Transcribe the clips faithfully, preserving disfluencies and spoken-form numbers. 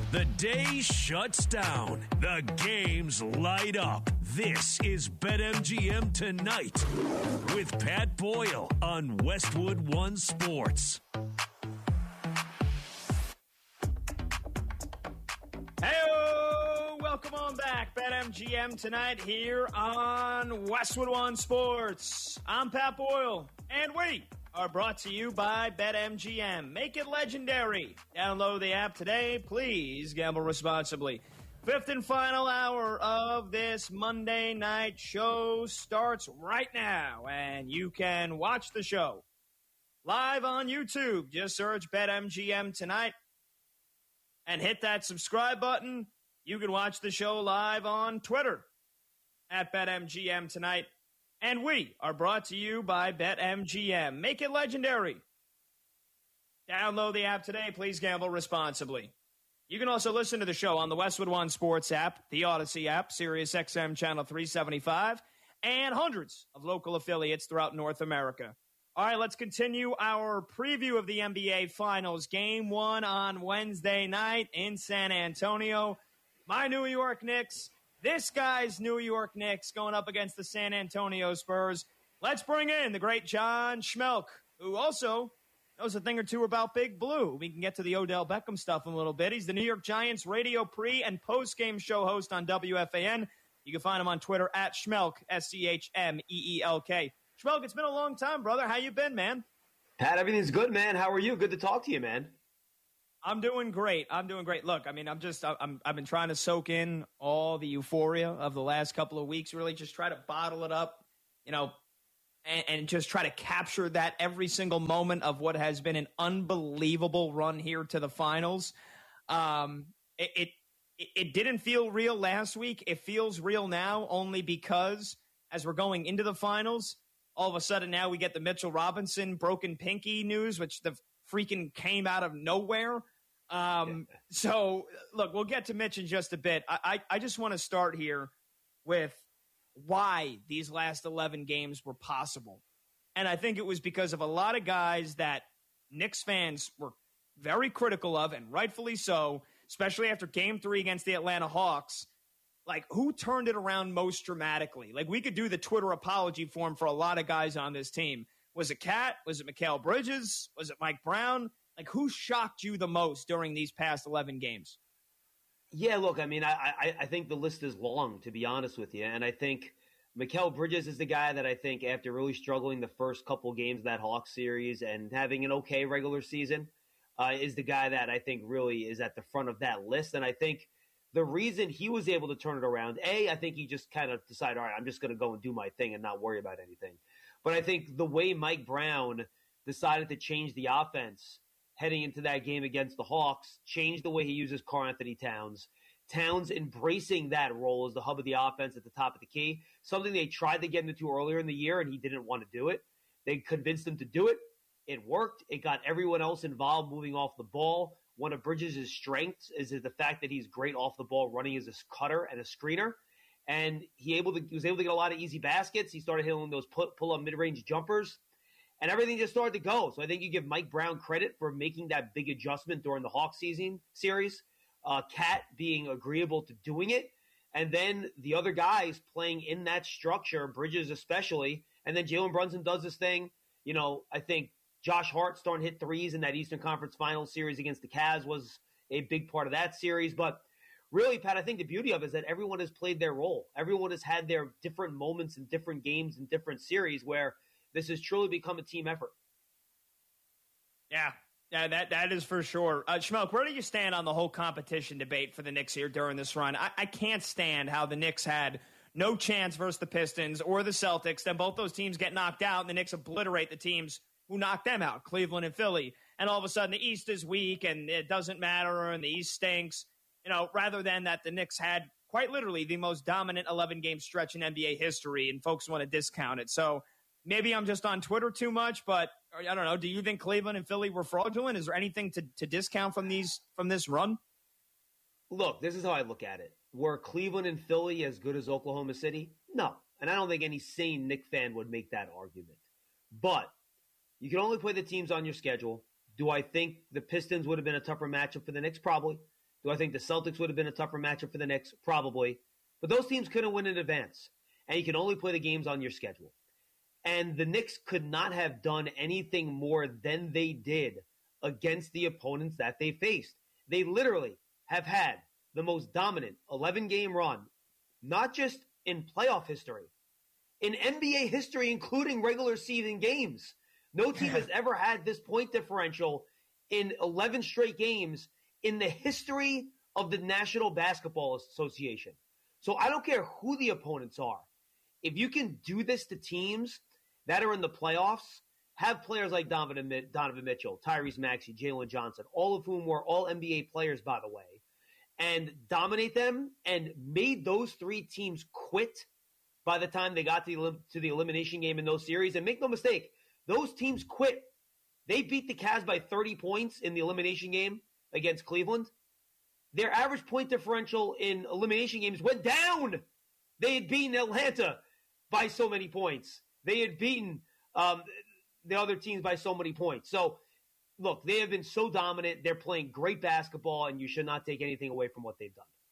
The day shuts down. The games light up. This is BetMGM Tonight with Pat Boyle on Westwood One Sports. Hey, welcome on back. BetMGM Tonight here on Westwood One Sports. I'm Pat Boyle, and we are brought to you by BetMGM. Make it legendary. Download the app today. Please gamble responsibly. Fifth and final hour of this Monday night show starts right now, and you can watch the show live on YouTube. Just search BetMGM Tonight and hit that subscribe button. You can watch the show live on Twitter at BetMGM Tonight. And we are brought to you by BetMGM. Make it legendary. Download the app today. Please gamble responsibly. You can also listen to the show on the Westwood One Sports app, the Odyssey app, Sirius X M Channel three seventy-five, and hundreds of local affiliates throughout North America. All right, let's continue our preview of the N B A Finals. Game one on Wednesday night in San Antonio. My New York Knicks, this guy's New York Knicks going up against the San Antonio Spurs. Let's bring in the great John Schmelk, who also knows a thing or two about Big Blue. We can get to the Odell Beckham stuff in a little bit. He's the New York Giants radio pre- and post-game show host on W F A N. You can find him on Twitter at Schmelk, S C H M E E L K. Schmelk, it's been a long time, brother. How you been, man? Pat, everything's good, man. How are you? Good to talk to you, man. I'm doing great. I'm doing great. Look, I mean, I'm just, I'm, I've been trying to soak in all the euphoria of the last couple of weeks, really just try to bottle it up, you know, and, and just try to capture that every single moment of what has been an unbelievable run here to the finals. Um, it, it, it didn't feel real last week. It feels real now only because as we're going into the finals, all of a sudden now we get the Mitchell Robinson broken pinky news, which the freaking came out of nowhere. Um, so, look, we'll get to Mitch in just a bit. I, I, I just want to start here with why these last eleven games were possible. And I think it was because of a lot of guys that Knicks fans were very critical of, and rightfully so, especially after game three against the Atlanta Hawks. Like, who turned it around most dramatically? Like, we could do the Twitter apology form for a lot of guys on this team. Was it Cat? Was it Mikal Bridges? Was it Mike Brown? Like, who shocked you the most during these past eleven games? Yeah, look, I mean, I, I, I think the list is long, to be honest with you. And I think Mikal Bridges is the guy that I think after really struggling the first couple games of that Hawks series and having an okay regular season uh, is the guy that I think really is at the front of that list. And I think the reason he was able to turn it around, A, I think he just kind of decided, all right, I'm just going to go and do my thing and not worry about anything. But I think the way Mike Brown decided to change the offense heading into that game against the Hawks, changed the way he uses Karl Anthony Towns. Towns embracing that role as the hub of the offense at the top of the key, something they tried to get him into earlier in the year, and he didn't want to do it. They convinced him to do it. It worked. It got everyone else involved moving off the ball. One of Bridges' strengths is the fact that he's great off the ball, running as a cutter and a screener. And he able to he was able to get a lot of easy baskets. He started hitting those pull-up mid-range jumpers. And everything just started to go. So I think you give Mike Brown credit for making that big adjustment during the Hawks season series. Uh, Cat being agreeable to doing it. And then the other guys playing in that structure, Bridges especially. And then Jalen Brunson does this thing. You know, I think Josh Hart starting to hit threes in that Eastern Conference Finals series against the Cavs was a big part of that series. But really, Pat, I think the beauty of it is that everyone has played their role. Everyone has had their different moments in different games and different series where this has truly become a team effort. Yeah, yeah, that that is for sure. Uh, Schmelk, where do you stand on the whole competition debate for the Knicks here during this run? I, I can't stand how the Knicks had no chance versus the Pistons or the Celtics. Then both those teams get knocked out, and the Knicks obliterate the teams who knocked them out, Cleveland and Philly. And all of a sudden the East is weak, and it doesn't matter, and the East stinks. You know, rather than that the Knicks had quite literally the most dominant eleven-game stretch in N B A history, and folks want to discount it. So maybe I'm just on Twitter too much, but I don't know. Do you think Cleveland and Philly were fraudulent? Is there anything to, to discount from these from this run? Look, this is how I look at it. Were Cleveland and Philly as good as Oklahoma City? No. And I don't think any sane Knicks fan would make that argument. But you can only play the teams on your schedule. Do I think the Pistons would have been a tougher matchup for the Knicks? Probably. Do I think the Celtics would have been a tougher matchup for the Knicks? Probably. But those teams couldn't win in advance. And you can only play the games on your schedule. And the Knicks could not have done anything more than they did against the opponents that they faced. They literally have had the most dominant eleven-game run, not just in playoff history, in N B A history, including regular season games. No team has ever had this point differential in eleven straight games in the history of the National Basketball Association. So I don't care who the opponents are. If you can do this to teams that are in the playoffs, have players like Donovan, Donovan Mitchell, Tyrese Maxey, Jalen Johnson, all of whom were all N B A players, by the way, and dominate them and made those three teams quit by the time they got to the, to the elimination game in those series. And make no mistake, those teams quit. They beat the Cavs by thirty points in the elimination game against Cleveland. Their average point differential in elimination games went down. They had beaten Atlanta by so many points. They had beaten um, the other teams by so many points. So, look, they have been so dominant. They're playing great basketball, and you should not take anything away from what they've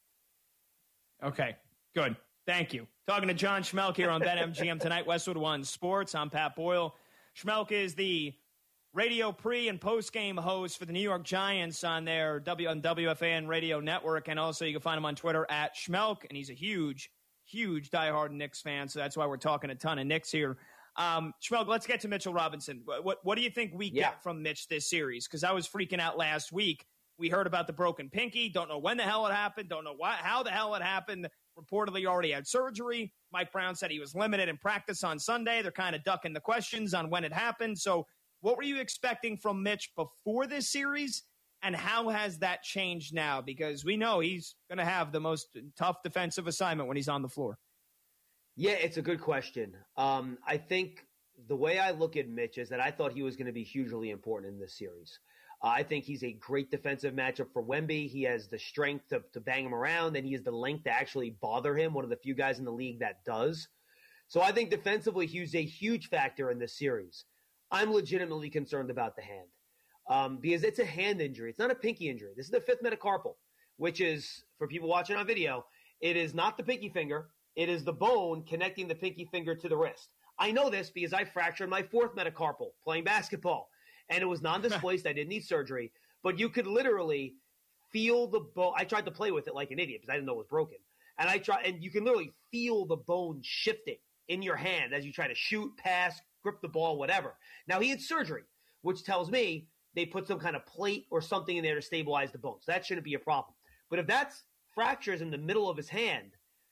done. Okay, good. Thank you. Talking to John Schmeelk here on BetMGM tonight, Westwood One Sports. I'm Pat Boyle. Schmeelk is the radio pre- and post-game host for the New York Giants on their w- on W F A N radio network, and also you can find him on Twitter at Schmeelk, and he's a huge, huge diehard Knicks fan, so that's why we're talking a ton of Knicks here. Um, Schmeelk, let's get to Mitchell Robinson. What, what, what do you think we yeah. get from Mitch this series? Because I was freaking out last week. We heard about the broken pinky. Don't know when the hell it happened. Don't know why, how the hell it happened. Reportedly already had surgery. Mike Brown said he was limited in practice on Sunday. They're kind of ducking the questions on when it happened. So what were you expecting from Mitch before this series, and how has that changed now? Because we know he's going to have the most tough defensive assignment when he's on the floor. Yeah, it's a good question. Um, I think the way I look at Mitch is that I thought he was going to be hugely important in this series. Uh, I think he's a great defensive matchup for Wemby. He has the strength to, to bang him around, and he has the length to actually bother him, one of the few guys in the league that does. So I think defensively, he's a huge factor in this series. I'm legitimately concerned about the hand um, because it's a hand injury. It's not a pinky injury. This is the fifth metacarpal, which is, for people watching on video, it is not the pinky finger. It is the bone connecting the pinky finger to the wrist. I know this because I fractured my fourth metacarpal playing basketball, and it was non-displaced. I didn't need surgery, but you could literally feel the bone. I tried to play with it like an idiot because I didn't know it was broken. And I try, and you can literally feel the bone shifting in your hand as you try to shoot, pass, grip the ball, whatever. Now, he had surgery, which tells me they put some kind of plate or something in there to stabilize the bone. So that shouldn't be a problem. But if that's fractures in the middle of his hand,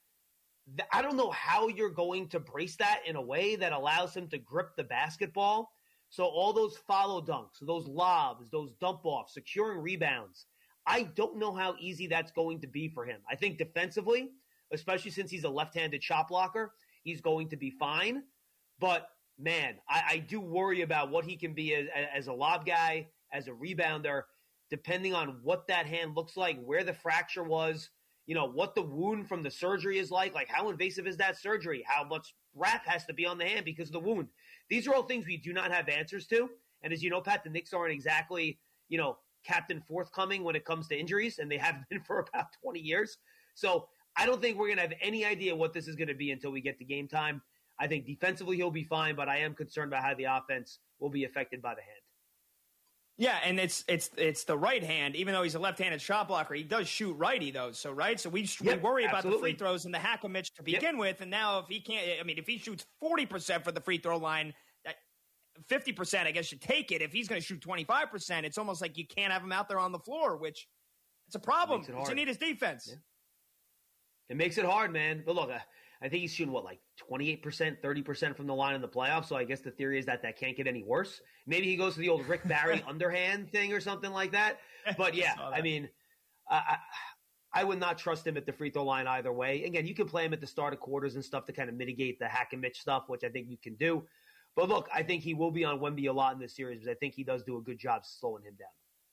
th- I don't know how you're going to brace that in a way that allows him to grip the basketball. So all those follow dunks, those lobs, those dump offs, securing rebounds, I don't know how easy that's going to be for him. I think defensively, especially since he's a left-handed shot blocker, he's going to be fine. But man, I, I do worry about what he can be as, as a lob guy, as a rebounder, depending on what that hand looks like, where the fracture was, you know, what the wound from the surgery is like, like how invasive is that surgery, how much wrap has to be on the hand because of the wound. These are all things we do not have answers to. And as you know, Pat, the Knicks aren't exactly, you know, captain forthcoming when it comes to injuries, and they have been for about twenty years. So I don't think we're going to have any idea what this is going to be until we get to game time. I think defensively he'll be fine, but I am concerned about how the offense will be affected by the hand. Yeah, and it's it's it's the right hand. Even though he's a left-handed shot blocker, he does shoot righty, though. So, right? So we, yep, we worry about absolutely. the free throws and the hack of Mitch to begin yep. with. And now if he can't – I mean, if he shoots forty percent for the free throw line, fifty percent, I guess, you take it. If he's going to shoot twenty-five percent, it's almost like you can't have him out there on the floor, which it's a problem. It because you need his defense. Yeah. It makes it hard, man. But look, I, I think he's shooting, what, like twenty-eight percent, thirty percent from the line in the playoffs. So I guess the theory is that that can't get any worse. Maybe he goes to the old Rick Barry underhand thing or something like that. But, yeah, I, I mean, I, I would not trust him at the free throw line either way. Again, you can play him at the start of quarters and stuff to kind of mitigate the hack and Mitch stuff, which I think you can do. But, look, I think he will be on Wemby a lot in this series because I think he does do a good job slowing him down.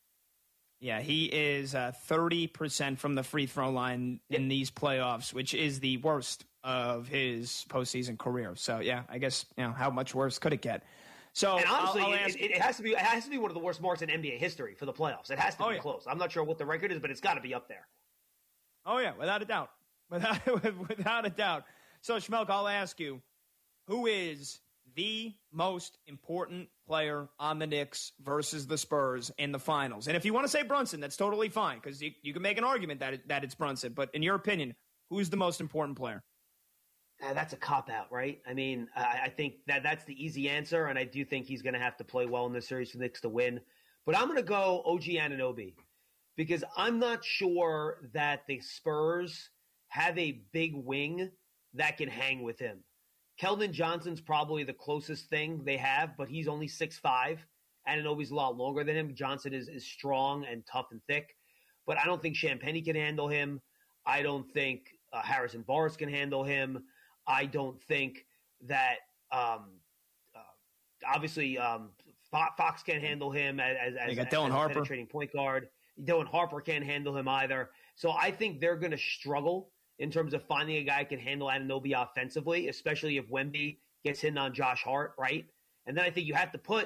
Yeah, he is uh, thirty percent from the free throw line in these playoffs, which is the worst of his postseason career. So, yeah, I guess, you know, how much worse could it get? So and honestly, I'll, I'll it, ask, it, it has to be it has to be one of the worst marks in N B A history for the playoffs. It has to oh, be yeah. close. I'm not sure what the record is, but it's got to be up there. Oh yeah, without a doubt, without without a doubt. So Schmelk, I'll ask you, who is the most important player on the Knicks versus the Spurs in the finals? And if you want to say Brunson, that's totally fine, because you, you can make an argument that it, that it's Brunson. But in your opinion, who's the most important player? Uh, that's a cop-out, right? I mean, I, I think that that's the easy answer, and I do think he's going to have to play well in this series for the Knicks to win. But I'm going to go O G Anunoby, because I'm not sure that the Spurs have a big wing that can hang with him. Keldon Johnson's probably the closest thing they have, but he's only six five. Anunoby's a lot longer than him. Johnson is, is strong and tough and thick, but I don't think Champagnie can handle him. I don't think uh, Harrison Barnes can handle him. I don't think that um, uh, obviously um, Fox can't handle him as, as, you got as, Dylan as a Harper. penetrating point guard. Dylan Harper can't handle him either. So I think they're going to struggle in terms of finding a guy who can handle Anunoby offensively, especially if Wemby gets hit on Josh Hart, right? And then I think you have to put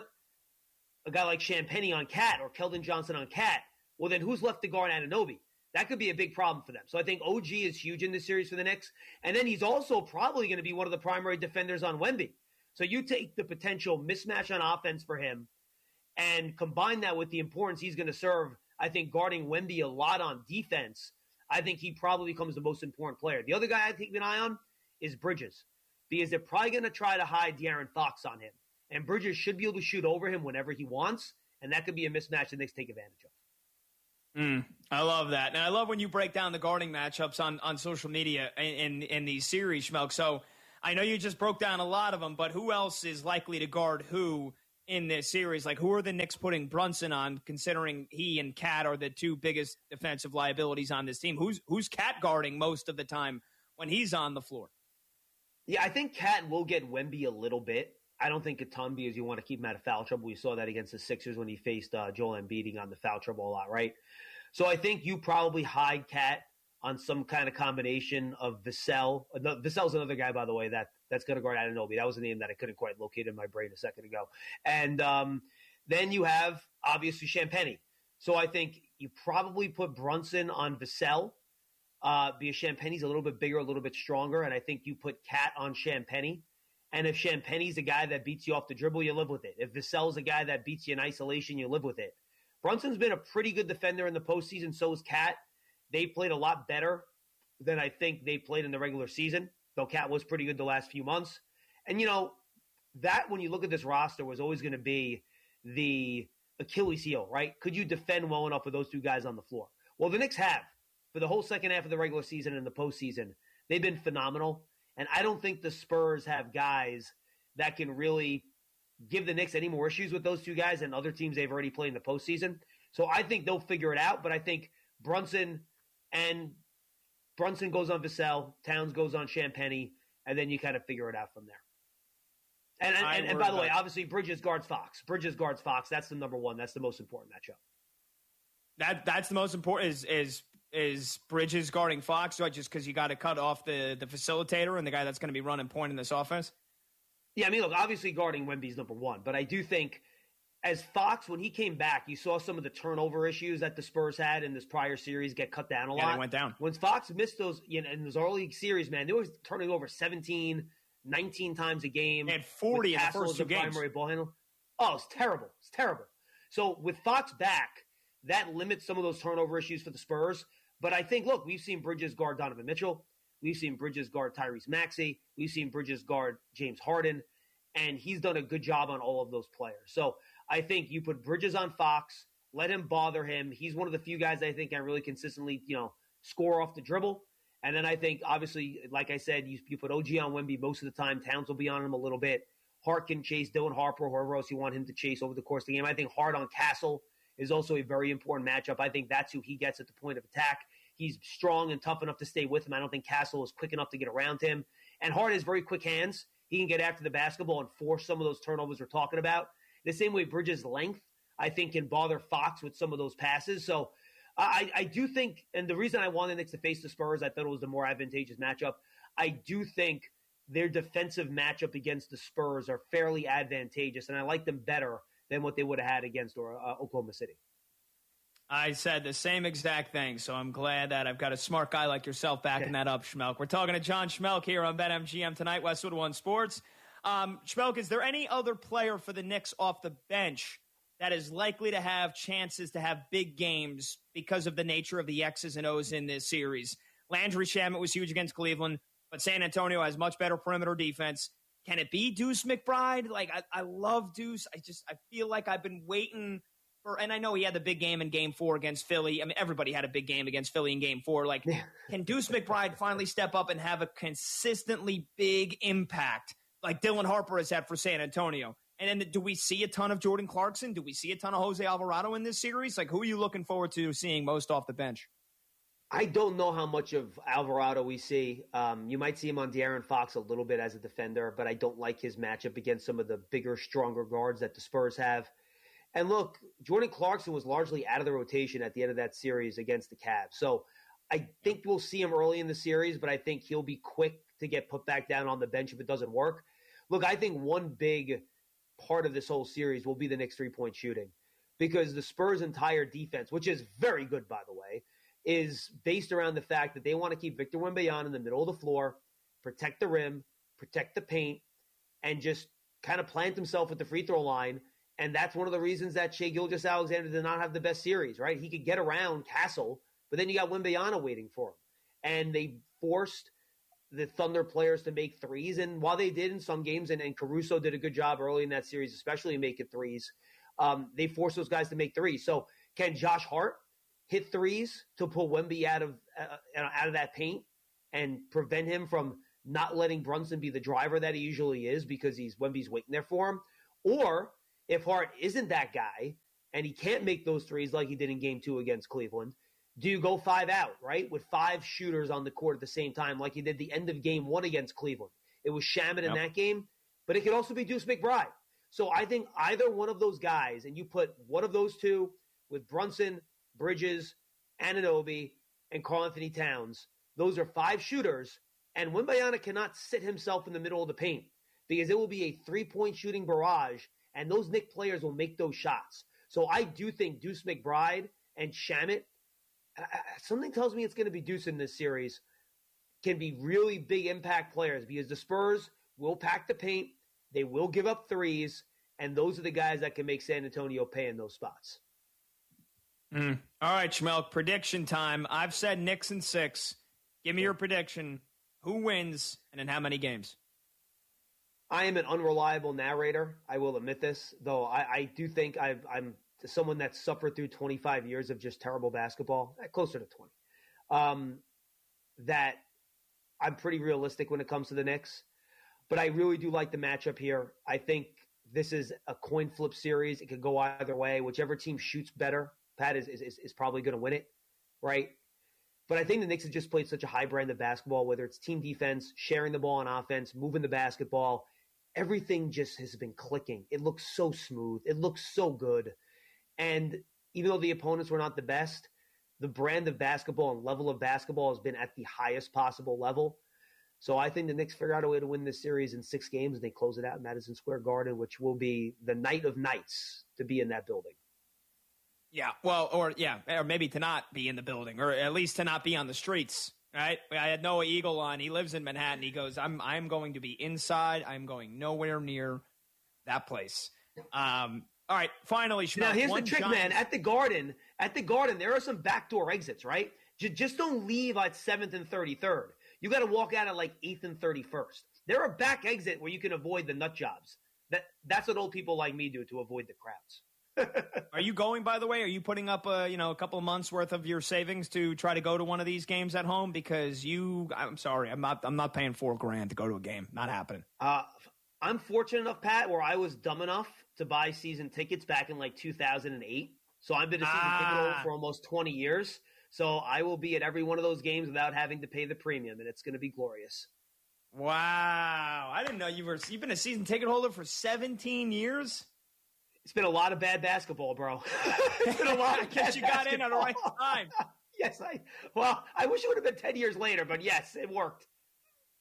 a guy like Champagnie on Cat or Keldon Johnson on Cat. Well, then who's left to guard Anunoby? That could be a big problem for them. So I think O G is huge in this series for the Knicks. And then he's also probably going to be one of the primary defenders on Wemby. So you take the potential mismatch on offense for him and combine that with the importance he's going to serve, I think, guarding Wemby a lot on defense. I think he probably becomes the most important player. The other guy I keep an eye on is Bridges, because they're probably going to try to hide De'Aaron Fox on him. And Bridges should be able to shoot over him whenever he wants, and that could be a mismatch the Knicks take advantage of. Mm, I love that. And I love when you break down the guarding matchups on, on social media in, in, in these series, Schmelk. So I know you just broke down a lot of them, but who else is likely to guard who in this series? Like, who are the Knicks putting Brunson on, considering he and Cat are the two biggest defensive liabilities on this team? Who's who's Cat guarding most of the time when he's on the floor? Yeah, I think Cat will get Wemby a little bit. I don't think a ton, because you want to keep him out of foul trouble. We saw that against the Sixers when he faced uh, Joel Embiid on the foul trouble a lot, right? So I think you probably hide Cat on some kind of combination of Vassell. No, Vassell's another guy, by the way, that, that's going to guard Anunoby. That was a name that I couldn't quite locate in my brain a second ago. And um, then you have, obviously, Champagnie. So I think you probably put Brunson on Vassell, uh, because Champagnie's a little bit bigger, a little bit stronger, and I think you put Cat on Champagnie. And if Champagnie's a guy that beats you off the dribble, you live with it. If Vassell's a guy that beats you in isolation, you live with it. Brunson's been a pretty good defender in the postseason, so is Cat. They played a lot better than I think they played in the regular season, though Cat was pretty good the last few months. And, you know, that, when you look at this roster, was always going to be the Achilles heel, right? Could you defend well enough with those two guys on the floor? Well, the Knicks have. For the whole second half of the regular season and the postseason, they've been phenomenal. And I don't think the Spurs have guys that can really give the Knicks any more issues with those two guys than other teams they've already played in the postseason. So I think they'll figure it out. But I think Brunson and Brunson goes on Vassell, Towns goes on Champagnie, and then you kind of figure it out from there. And and, and, and by the way, obviously Bridges guards Fox. Bridges guards Fox. That's the number one. That's the most important matchup. That that's the most important is is is Bridges guarding Fox, right? Just because you got to cut off the the facilitator and the guy that's going to be running point in this offense. Yeah, I mean, look, obviously guarding Wemby's number one, but I do think as Fox, when he came back, you saw some of the turnover issues that the Spurs had in this prior series get cut down a yeah, lot. They went down. When Fox missed those, you know, in those early series, man, they were turning over seventeen, nineteen times a game. They had forty in the first two games. Primary ball handle. Oh, it's terrible. It's terrible. So with Fox back, that limits some of those turnover issues for the Spurs. But I think, look, we've seen Bridges guard Donovan Mitchell. We've seen Bridges guard Tyrese Maxey. We've seen Bridges guard James Harden. And he's done a good job on all of those players. So I think you put Bridges on Fox, let him bother him. He's one of the few guys I think can really consistently, you know, score off the dribble. And then I think, obviously, like I said, you, you put O G on Wemby most of the time. Towns will be on him a little bit. Hart can chase Dylan Harper, whoever else you want him to chase over the course of the game. I think Hart on Castle is also a very important matchup. I think that's who he gets at the point of attack. He's strong and tough enough to stay with him. I don't think Castle is quick enough to get around him. And Hart has very quick hands. He can get after the basketball and force some of those turnovers we're talking about. The same way Bridges' length, I think, can bother Fox with some of those passes. So I, I do think, and the reason I wanted the Knicks to face the Spurs, I thought it was the more advantageous matchup. I do think their defensive matchup against the Spurs are fairly advantageous, and I like them better than what they would have had against uh, Oklahoma City. I said the same exact thing, so I'm glad that I've got a smart guy like yourself backing that up, Schmelk. We're talking to John Schmelk here on BetMGM tonight, Westwood One Sports. Um, Schmelk, is there any other player for the Knicks off the bench that is likely to have chances to have big games because of the nature of the X's and O's in this series? Landry Shamet was huge against Cleveland, but San Antonio has much better perimeter defense. Can it be Deuce McBride? Like, I, I love Deuce. I just, I feel like I've been waiting for, and I know he had the big game in game four against Philly. I mean, everybody had a big game against Philly in game four. Like, can Deuce McBride finally step up and have a consistently big impact like Dylan Harper has had for San Antonio? And then do we see a ton of Jordan Clarkson? Do we see a ton of Jose Alvarado in this series? Like, who are you looking forward to seeing most off the bench? I don't know how much of Alvarado we see. Um, you might see him on De'Aaron Fox a little bit as a defender, but I don't like his matchup against some of the bigger, stronger guards that the Spurs have. And look, Jordan Clarkson was largely out of the rotation at the end of that series against the Cavs. So I think we'll see him early in the series, but I think he'll be quick to get put back down on the bench if it doesn't work. Look, I think one big part of this whole series will be the Knicks three-point shooting, because the Spurs' entire defense, which is very good, by the way, is based around the fact that they want to keep Victor Wembanyama in the middle of the floor, protect the rim, protect the paint, and just kind of plant himself at the free throw line. And that's one of the reasons that Shai Gilgeous-Alexander did not have the best series, right? He could get around Castle, but then you got Wembanyama waiting for him. And they forced the Thunder players to make threes. And while they did in some games, and, and Caruso did a good job early in that series, especially making threes, um, they forced those guys to make threes. So can Josh Hart hit threes to pull Wemby out of uh, out of that paint and prevent him from not letting Brunson be the driver that he usually is, because he's Wemby's waiting there for him? Or if Hart isn't that guy and he can't make those threes like he did in game two against Cleveland, do you go five out, right, with five shooters on the court at the same time like he did the end of game one against Cleveland? It was Shamet yep. in that game, but it could also be Deuce McBride. So I think either one of those guys, and you put one of those two with Brunson, Bridges, Anunoby, and Karl-Anthony Towns, those are five shooters, and Wembanyama cannot sit himself in the middle of the paint, because it will be a three-point shooting barrage, and those Knicks players will make those shots. So I do think Deuce McBride and Shamet, uh, something tells me it's going to be Deuce in this series, can be really big impact players, because the Spurs will pack the paint, they will give up threes, and those are the guys that can make San Antonio pay in those spots. Mm. All right, Schmelk, prediction time. I've said Knicks in six. Give me your prediction. Who wins and in how many games? I am an unreliable narrator. I will admit this, though I, I do think I've, I'm someone that's suffered through twenty-five years of just terrible basketball, closer to twenty, um, that I'm pretty realistic when it comes to the Knicks. But I really do like the matchup here. I think this is a coin flip series. It could go either way. Whichever team shoots better, Pat, is, is, is probably going to win it, right? But I think the Knicks have just played such a high brand of basketball, whether it's team defense, sharing the ball on offense, moving the basketball. Everything just has been clicking. It looks so smooth. It looks so good. And even though the opponents were not the best, the brand of basketball and level of basketball has been at the highest possible level. So I think the Knicks figure out a way to win this series in six games, and they close it out in Madison Square Garden, which will be the night of nights to be in that building. Yeah, well, or yeah, or maybe to not be in the building, or at least to not be on the streets, right? I had Noah Eagle on. He lives in Manhattan. He goes, I'm I'm going to be inside. I'm going nowhere near that place. Um, all right, finally, Schmelk, now here's the trick, Giants- man. At the Garden, at the Garden, there are some backdoor exits, right? Just, just don't leave at seventh and thirty-third. You got to walk out at like eighth and thirty-first. There are back exit where you can avoid the nut jobs. That that's what old people like me do to avoid the crowds. Are you going, by the way? Are you putting up a, you know, a couple of months worth of your savings to try to go to one of these games at home? Because you, I'm sorry, I'm not, I'm not paying four grand to go to a game. Not happening. Uh, I'm fortunate enough, Pat, where I was dumb enough to buy season tickets back in like two thousand eight. So I've been a season ah. ticket holder for almost twenty years. So I will be at every one of those games without having to pay the premium, and it's going to be glorious. Wow. I didn't know you were, you've been a season ticket holder for seventeen years? It's been a lot of bad basketball, bro. It's been a lot of bad you got basketball. in at the right time. Yes, I. Well, I wish it would have been ten years later, but yes, it worked.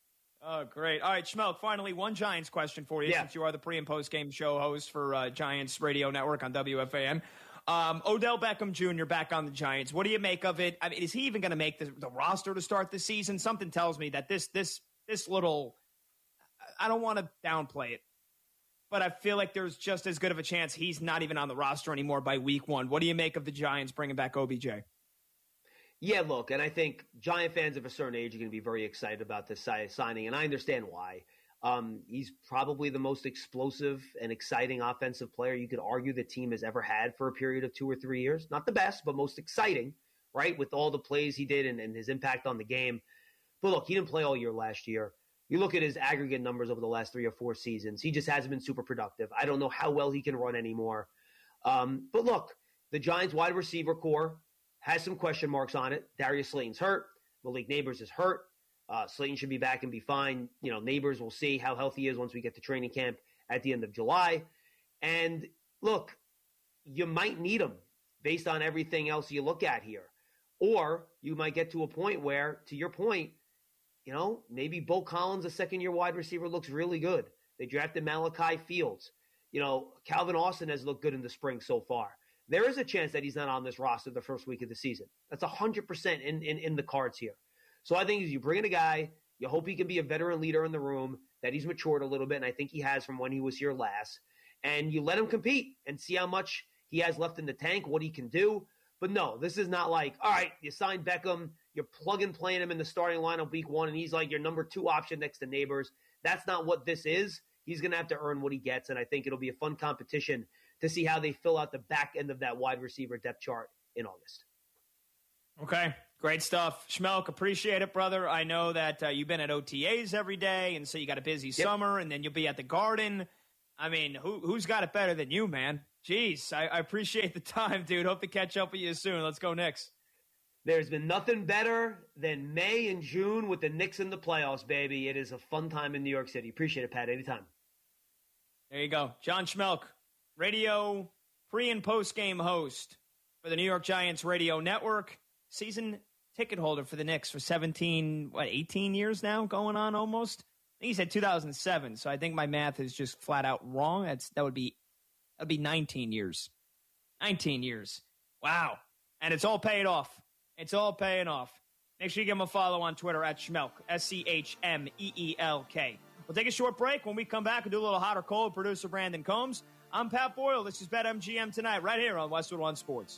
Oh, great. All right, Schmelk, finally, one Giants question for you, yeah. since you are the pre- and post-game show host for uh, Giants Radio Network on W F A N. Um, Odell Beckham Junior back on the Giants. What do you make of it? I mean, is he even going to make the, the roster to start the season? Something tells me that this this this little – I don't want to downplay it, but I feel like there's just as good of a chance he's not even on the roster anymore by week one. What do you make of the Giants bringing back O B J? Yeah, look, and I think Giant fans of a certain age are going to be very excited about this signing, and I understand why. Um, he's probably the most explosive and exciting offensive player you could argue the team has ever had for a period of two or three years. Not the best, but most exciting, right, with all the plays he did and, and his impact on the game. But look, he didn't play all year last year. You look at his aggregate numbers over the last three or four seasons. He just hasn't been super productive. I don't know how well he can run anymore. Um, but look, the Giants wide receiver core has some question marks on it. Darius Slayton's hurt. Malik Neighbors is hurt. Uh, Slayton should be back and be fine. You know, Neighbors, we'll see how healthy he is once we get to training camp at the end of July. And look, you might need him based on everything else you look at here. Or you might get to a point where, to your point, you know, maybe Bo Collins, a second-year wide receiver, looks really good. They drafted Malachi Fields. You know, Calvin Austin has looked good in the spring so far. There is a chance that he's not on this roster the first week of the season. That's one hundred percent in, in, in the cards here. So I think if you bring in a guy, you hope he can be a veteran leader in the room, that he's matured a little bit, and I think he has from when he was here last. And you let him compete and see how much he has left in the tank, what he can do. But no, this is not like, all right, you signed Beckham, you're plug and playing him in the starting lineup week one, and he's like your number two option next to Neighbors. That's not what this is. He's going to have to earn what he gets, and I think it'll be a fun competition to see how they fill out the back end of that wide receiver depth chart in August. Okay, great stuff. Schmelk, appreciate it, brother. I know that uh, you've been at O T As every day, and so you got a busy yep. summer, and then you'll be at the Garden. I mean, who, who's got it better than you, man? Jeez, I, I appreciate the time, dude. Hope to catch up with you soon. Let's go Knicks. There's been nothing better than May and June with the Knicks in the playoffs, baby. It is a fun time in New York City. Appreciate it, Pat. Anytime. There you go. John Schmelk, radio pre- and post-game host for the New York Giants Radio Network. Season ticket holder for the Knicks for seventeen, what, eighteen years now going on almost? I think he said two thousand seven, so I think my math is just flat out wrong. That's That would be that would be nineteen years. nineteen years. Wow. And it's all paid off. It's all paying off. Make sure you give him a follow on Twitter at Schmelk, S C H M E E L K. We'll take a short break. When we come back, we'll do a little hot or cold. Producer Brandon Combs. I'm Pat Boyle. This is BetMGM Tonight right here on Westwood One Sports.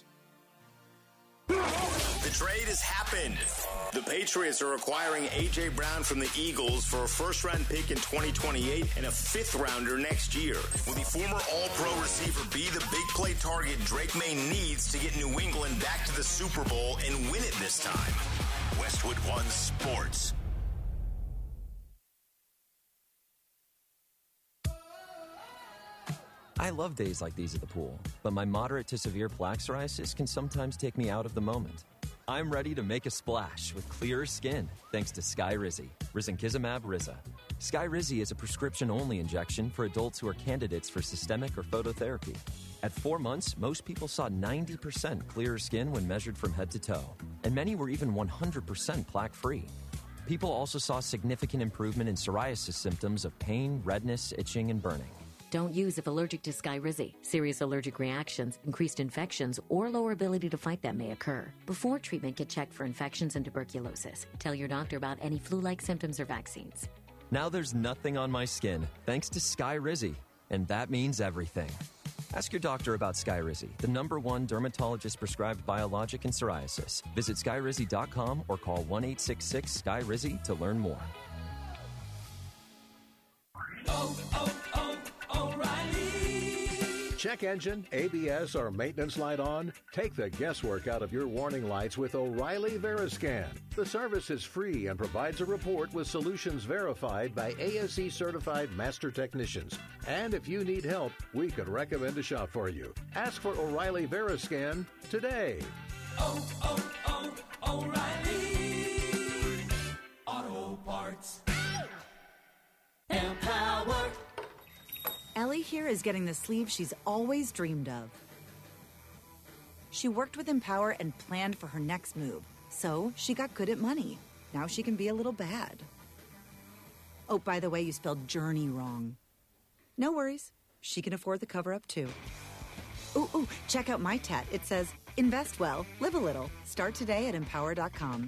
The trade has happened. The Patriots are acquiring A J. Brown from the Eagles for a first-round pick in twenty twenty-eight and a fifth-rounder next year. Will the former All-Pro receiver be the big play target Drake May needs to get New England back to the Super Bowl and win it this time? Westwood One Sports. I love days like these at the pool, but my moderate to severe plaque psoriasis can sometimes take me out of the moment. I'm ready to make a splash with clearer skin thanks to Skyrizi, risankizumab Riza. Skyrizi is a prescription-only injection for adults who are candidates for systemic or phototherapy. At four months, most people saw ninety percent clearer skin when measured from head to toe, and many were even one hundred percent plaque-free. People also saw significant improvement in psoriasis symptoms of pain, redness, itching, and burning. Don't use if allergic to Skyrizi. Serious allergic reactions, increased infections, or lower ability to fight them may occur. Before treatment, get checked for infections and tuberculosis. Tell your doctor about any flu-like symptoms or vaccines. Now there's nothing on my skin thanks to Skyrizi, and that means everything. Ask your doctor about Skyrizi, the number one dermatologist-prescribed biologic in psoriasis. Visit Skyrizi dot com or call one eight six six S K Y R I Z I to learn more. Oh, oh, oh, O'Reilly. Check engine, A B S, or maintenance light on? Take the guesswork out of your warning lights with O'Reilly Veriscan. The service is free and provides a report with solutions verified by A S E-certified master technicians. And if you need help, we could recommend a shop for you. Ask for O'Reilly Veriscan today. Oh, oh, oh, O'Reilly Auto Parts. Empower. Ellie here is getting the sleeve she's always dreamed of. She worked with Empower and planned for her next move, so she got good at money. Now she can be a little bad. Oh, by the way, you spelled journey wrong. No worries. She can afford the cover-up, too. Ooh, ooh, check out my tat. It says, invest well, live a little. Start today at empower dot com.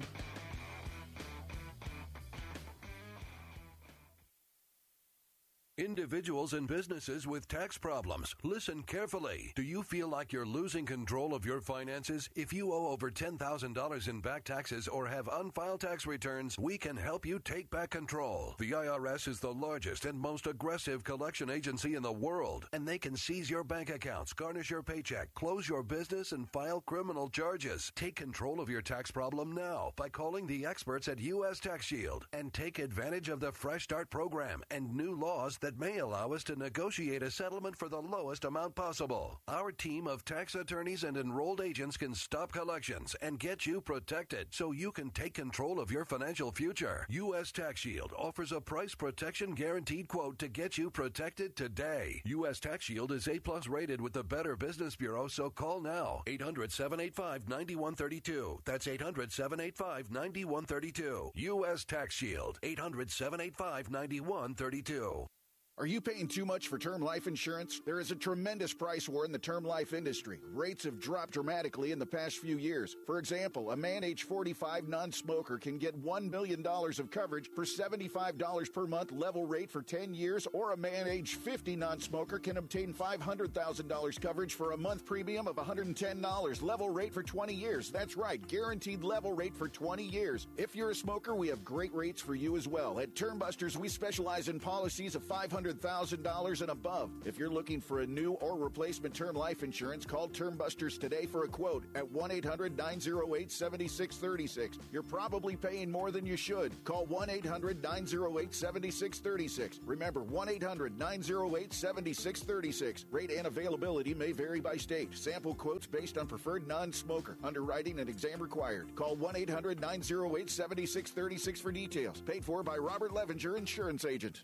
Individuals and businesses with tax problems, listen carefully. Do you feel like you're losing control of your finances? If you owe over ten thousand dollars in back taxes or have unfiled tax returns, we can help you take back control. The I R S is the largest and most aggressive collection agency in the world, and they can seize your bank accounts, garnish your paycheck, close your business, and file criminal charges. Take control of your tax problem now by calling the experts at U S Tax Shield and take advantage of the Fresh Start program and new laws that that may allow us to negotiate a settlement for the lowest amount possible. Our team of tax attorneys and enrolled agents can stop collections and get you protected so you can take control of your financial future. U S Tax Shield offers a price protection guaranteed quote to get you protected today. U S Tax Shield is A plus rated with the Better Business Bureau, so call now. eight hundred, seven eight five, nine one three two. That's eight hundred, seven eight five, nine one three two. U S Tax Shield. eight hundred, seven eight five, nine one three two. Are you paying too much for term life insurance? There is a tremendous price war in the term life industry. Rates have dropped dramatically in the past few years. For example, a man age forty-five non-smoker can get one million dollars of coverage for seventy-five dollars per month level rate for ten years, or a man age fifty non-smoker can obtain five hundred thousand dollars coverage for a month premium of one hundred ten dollars level rate for twenty years. That's right, guaranteed level rate for twenty years. If you're a smoker, we have great rates for you as well. At Term Busters, we specialize in policies of five hundred thousand dollars and above. If you're looking for a new or replacement term life insurance, call Term Busters today for a quote at one eight hundred, nine oh eight, seven six three six. You're probably paying more than you should. Call one eight hundred, nine oh eight, seven six three six. Remember, one eight hundred, nine oh eight, seven six three six. Rate and availability may vary by state. Sample quotes based on preferred non-smoker. Underwriting and exam required. Call one eight hundred, nine oh eight, seven six three six for details. Paid for by Robert Levinger, Insurance Agent.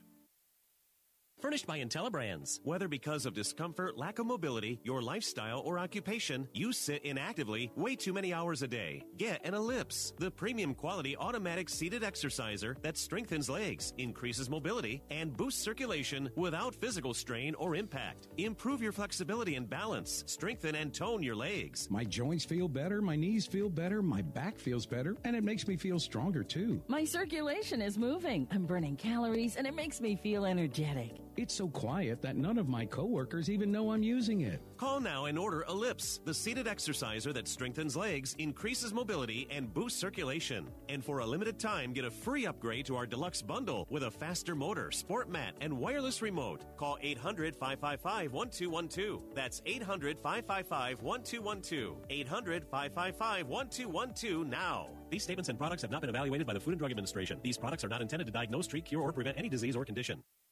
Furnished by IntelliBrands. Whether because of discomfort, lack of mobility, your lifestyle, or occupation, you sit inactively way too many hours a day. Get an Ellipse, the premium quality automatic seated exerciser that strengthens legs, increases mobility, and boosts circulation without physical strain or impact. Improve your flexibility and balance. Strengthen and tone your legs. My joints feel better, my knees feel better, my back feels better, and it makes me feel stronger too. My circulation is moving. I'm burning calories, and it makes me feel energetic. It's so quiet that none of my coworkers even know I'm using it. Call now and order Ellipse, the seated exerciser that strengthens legs, increases mobility, and boosts circulation. And for a limited time, get a free upgrade to our deluxe bundle with a faster motor, sport mat, and wireless remote. Call eight hundred, five five five, one two one two. That's eight hundred, five five five, one two one two. eight hundred, five five five, one two one two now. These statements and products have not been evaluated by the Food and Drug Administration. These products are not intended to diagnose, treat, cure, or prevent any disease or condition.